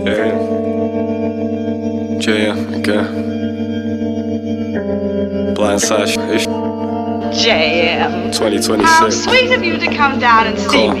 Yeah. JM again. Blindside. JM. 2026. How sweet of you to come down and see Cool. me.